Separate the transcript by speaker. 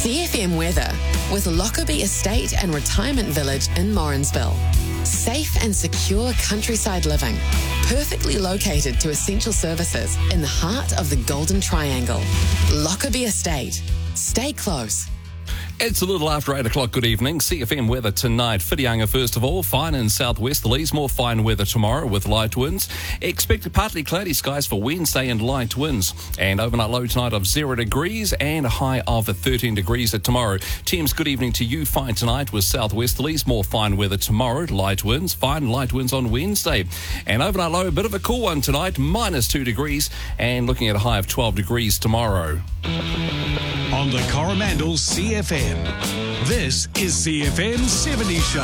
Speaker 1: CFM weather with Lockerbie Estate and Retirement Village in Morrinsville. Safe and secure countryside living, perfectly located to essential services in the heart of the Golden Triangle. Lockerbie Estate. Stay close.
Speaker 2: It's a little after 8 o'clock. Good evening. CFM weather tonight. Whitianga, first of all, fine in southwesterlies. More fine weather tomorrow with light winds. Expected partly cloudy skies for Wednesday and light winds. And overnight low tonight of 0 degrees and a high of 13 degrees at tomorrow. Teams, good evening to you. Fine tonight with southwesterlies. More fine weather tomorrow. Light winds. Fine light winds on Wednesday. And overnight low, a bit of a cool one tonight. Minus 2 degrees and looking at a high of 12 degrees tomorrow.
Speaker 3: On the Coromandel CFM. This is CFM 70 Show.